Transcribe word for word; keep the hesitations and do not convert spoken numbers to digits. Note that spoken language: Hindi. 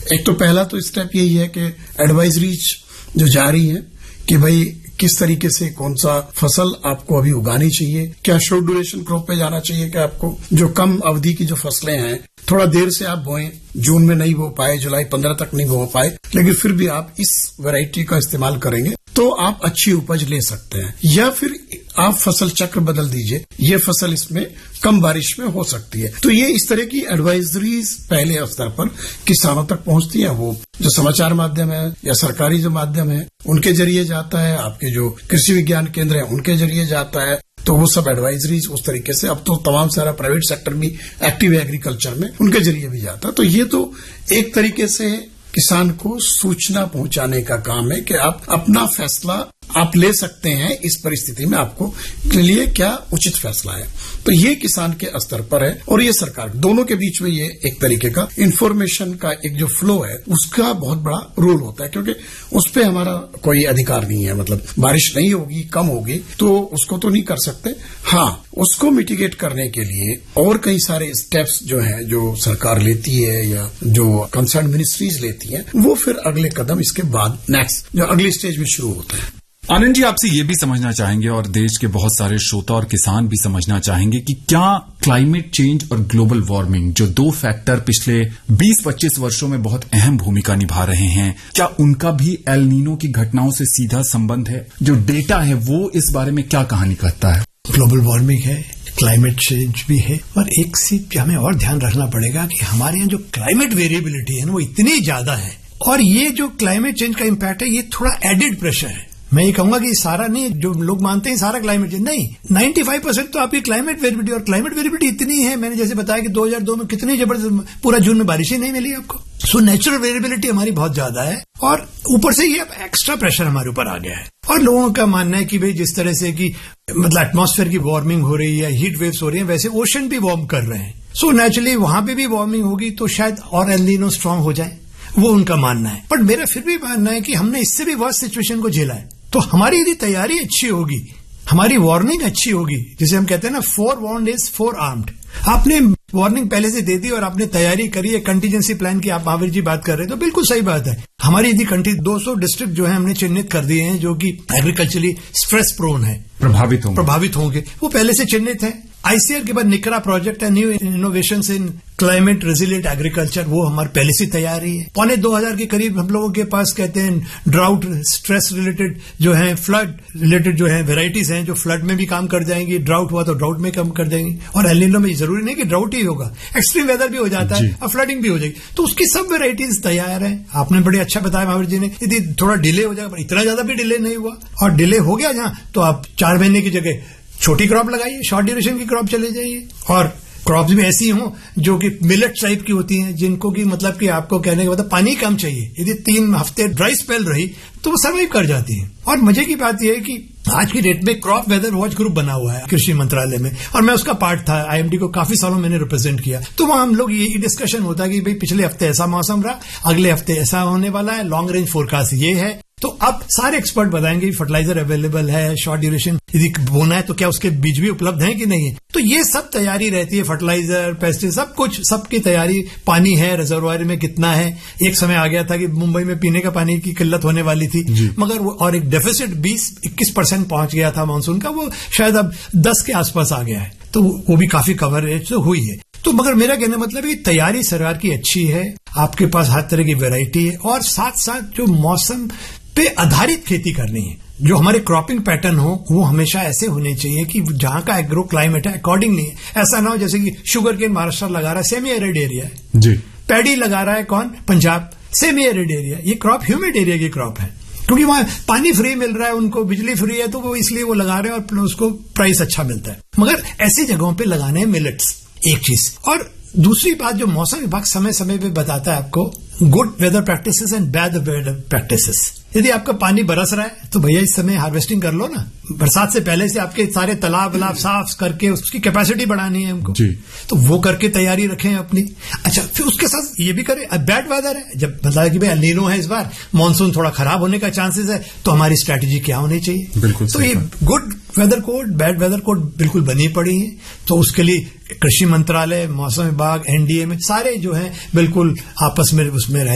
एक तो पहला तो स्टेप यही है कि एडवाइजरीज जो जारी है कि भाई किस तरीके से कौन सा फसल आपको अभी उगानी चाहिए, क्या शॉर्ट ड्यूरेशन क्रॉप पे जाना चाहिए, क्या आपको जो कम अवधि की जो फसलें हैं थोड़ा देर से आप बोएं, जून में नहीं बो पाए, जुलाई पंद्रह तक नहीं बो पाए, लेकिन फिर भी आप इस वैरायटी का इस्तेमाल करेंगे तो आप अच्छी उपज ले सकते हैं। या फिर आप फसल चक्र बदल दीजिए, ये फसल इसमें कम बारिश में हो सकती है। तो ये इस तरह की एडवाइजरीज पहले स्तर पर किसानों तक पहुंचती है। वो जो समाचार माध्यम है या सरकारी जो माध्यम है उनके जरिए जाता है, आपके जो कृषि विज्ञान केंद्र है उनके जरिए जाता है, तो वो सब एडवाइजरीज उस तरीके से अब तो तमाम सारा प्राइवेट सेक्टर भी एक्टिव है एग्रीकल्चर में, उनके जरिए भी जाता है। तो ये तो एक तरीके से किसान को सूचना पहुंचाने का काम है कि आप अपना फैसला आप ले सकते हैं, इस परिस्थिति में आपको के लिए क्या उचित फैसला है। तो ये किसान के स्तर पर है और ये सरकार, दोनों के बीच में ये एक तरीके का इंफॉर्मेशन का एक जो फ्लो है उसका बहुत बड़ा रोल होता है, क्योंकि उस पर हमारा कोई अधिकार नहीं है। मतलब बारिश नहीं होगी, कम होगी तो उसको तो नहीं कर सकते। हाँ, उसको मिटिगेट करने के लिए और कई सारे स्टेप्स जो है जो सरकार लेती है या जो कंसर्न मिनिस्ट्रीज लेती है, वो फिर अगले कदम इसके बाद नेक्स्ट जो अगली स्टेज में शुरू होता है। आनंद जी, आपसे ये भी समझना चाहेंगे और देश के बहुत सारे श्रोता और किसान भी समझना चाहेंगे कि क्या क्लाइमेट चेंज और ग्लोबल वार्मिंग, जो दो फैक्टर पिछले बीस पच्चीस वर्षों में बहुत अहम भूमिका निभा रहे हैं, क्या उनका भी एल नीनो की घटनाओं से सीधा संबंध है? जो डेटा है वो इस बारे में क्या कहानी कहता है? ग्लोबल वार्मिंग है, क्लाइमेट चेंज भी है, और एक चीज हमें और ध्यान रखना पड़ेगा कि हमारे यहाँ जो क्लाइमेट वेरिएबिलिटी है ना वो इतनी ज्यादा है, और ये जो क्लाइमेट चेंज का इम्पैक्ट है ये थोड़ा एडिड प्रेशर है। मैं ये कहूंगा कि सारा नहीं, जो लोग मानते हैं सारा क्लाइमेट चेंज नहीं, पचानवे परसेंट तो आपकी क्लाइमेट वेरिएबिलिटी, और क्लाइमेट वेरिएबिलिटी इतनी है, मैंने जैसे बताया कि दो हज़ार दो में कितनी जबरदस्त पूरा जून में बारिश ही नहीं मिली आपको। सो नेचुरल वेरिएबिलिटी हमारी बहुत ज्यादा है, और ऊपर से ये एक्स्ट्रा प्रेशर हमारे ऊपर आ गया है। और लोगों का मानना है कि भाई जिस तरह से कि मतलब एटमॉस्फेयर की वार्मिंग हो रही है, हीट वेव्स हो रही है, वैसे ओशन भी वार्म कर रहे हैं। सो नेचुरली वहां पे भी वार्मिंग होगी तो शायद और एल नीनो स्ट्रांग हो जाए, वो उनका मानना है। बट मेरा फिर भी मानना है कि हमने इससे भी वर्स्ट सिचुएशन को झेला है। तो हमारी यदि तैयारी अच्छी होगी, हमारी वार्निंग अच्छी होगी, जिसे हम कहते हैं ना four warned is four armed, आपने वार्निंग पहले से दे दी और आपने तैयारी करी है, कंटीजेंसी प्लान की आप महावीर जी बात कर रहे हैं, तो बिल्कुल सही बात है। हमारी यदि कंट्री दो सौ डिस्ट्रिक्ट जो है हमने चिन्हित कर दिए हैं जो कि एग्रीकल्चरली स्ट्रेस प्रोन है, प्रभावित होंगे प्रभावित होंगे वो पहले से चिन्हित है। आईसीआर के बाद निकरा प्रोजेक्ट है, न्यू इनोवेशंस इन क्लाइमेट रेजिलिएंट एग्रीकल्चर, वो हमारी पहले से तैयारी है। पौने दो हजार के करीब हम लोगों के पास कहते हैं ड्राउट स्ट्रेस रिलेटेड जो है, फ्लड रिलेटेड जो है वेराइटीज हैं जो फ्लड में भी काम कर जाएंगी, ड्राउट हुआ तो ड्राउट में काम कर जाएंगी। और एल नीनो में जरूरी नहीं कि ड्राउट ही होगा, एक्सट्रीम वेदर भी हो जाता है और फ्लडिंग भी हो जाएगी, तो उसकी सब वेराइटीज तैयार है। आपने बड़े अच्छा बताया महावीर जी ने, यदि थोड़ा डिले हो जाएगा, इतना ज्यादा भी डिले नहीं हुआ और डिले हो गया जहां, तो आप चार महीने की जगह छोटी क्रॉप लगाइए, शॉर्ट ड्यूरेशन की क्रॉप चले जाइए। और क्रॉप्स भी ऐसी हों जो कि मिलेट टाइप की होती हैं, जिनको की मतलब कि आपको कहने के मतलब पानी कम चाहिए, यदि तीन हफ्ते ड्राई स्पेल रही तो वो सर्वाइव कर जाती हैं। और मजे की बात यह है कि आज की डेट में क्रॉप वेदर वॉच ग्रुप बना हुआ है कृषि मंत्रालय में, और मैं उसका पार्ट था, आईएमडी को काफी सालों मैंने रिप्रेजेंट किया। तो वहां हम लोग ये डिस्कशन होता है कि भाई पिछले हफ्ते ऐसा मौसम रहा, अगले हफ्ते ऐसा होने वाला है, लॉन्ग रेंज फोरकास्ट ये है। तो अब सारे एक्सपर्ट बताएंगे फर्टिलाइजर अवेलेबल है, शॉर्ट ड्यूरेशन यदि बोना है तो क्या उसके बीज भी उपलब्ध हैं कि नहीं है। तो ये सब तैयारी रहती है, फर्टिलाइजर, पेस्टिसाइड, सब कुछ, सबकी तैयारी। पानी है रिजर्वायर में कितना है, एक समय आ गया था कि मुंबई में पीने का पानी की किल्लत होने वाली थी, मगर वो और एक डेफिसिट बीस इक्कीस परसेंट पहुंच गया था मानसून का, वो शायद अब दस के आसपास आ गया है, तो वो भी काफी कवरेज तो हुई है। तो मगर मेरा कहने मतलब है कि तैयारी सरकार की अच्छी है, आपके पास हर तरह की वैरायटी है, और साथ साथ जो मौसम पे आधारित खेती करनी है, जो हमारे क्रॉपिंग पैटर्न हो वो हमेशा ऐसे होने चाहिए कि जहां का एग्रो क्लाइमेट है अकॉर्डिंगली, ऐसा ना हो जैसे कि शुगर केन महाराष्ट्र लगा रहा है, सेमी एरिड एरिया है जी, पैडी लगा रहा है कौन, पंजाब, सेमी एरिड एरिया, ये क्रॉप ह्यूमिड एरिया की क्रॉप है, क्योंकि वहां पानी फ्री मिल रहा है, उनको बिजली फ्री है, तो वो इसलिए वो लगा रहे हैं और उसको प्राइस अच्छा मिलता है। मगर ऐसी जगहों पे लगाने हैं मिलेट्स, एक चीज। और दूसरी बात जो मौसम विभाग समय समय पे बताता है आपको, good weather practices and bad weather practices. यदि आपका पानी बरस रहा है तो भैया इस समय हार्वेस्टिंग कर लो ना, बरसात से पहले से आपके सारे तालाब वलाब साफ करके उसकी कैपेसिटी बढ़ानी है हमको, तो वो करके तैयारी रखें अपनी। अच्छा, फिर उसके साथ ये भी करें, बैड वेदर है, जब बताया कि भाई एल नीनो है इस बार, मानसून थोड़ा खराब होने का चांसेस है, तो हमारी स्ट्रैटेजी क्या होनी चाहिए। बिल्कुल, तो ये good weather code, bad weather code बिल्कुल बनी पड़ी है। तो उसके लिए कृषि मंत्रालय, मौसम विभाग, एनडीए में सारे जो है बिल्कुल आपस में उसमें रह